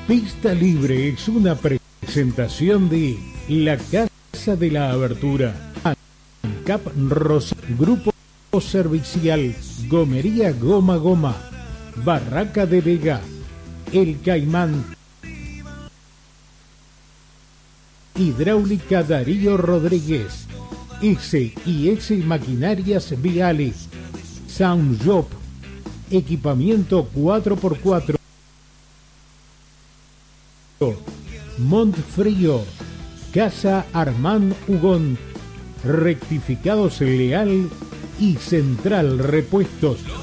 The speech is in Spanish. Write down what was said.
Pista Libre es una presentación de La Casa de la Abertura, ANCAP Rosa, Grupo Servicial, Gomería Goma Goma, Barraca de Vega, El Caimán, Hidráulica Darío Rodríguez, S&S Maquinarias Viales, Sound Job, Equipamiento 4x4, Montfrío, Casa Armán Hugón, Rectificados Leal y Central Repuestos.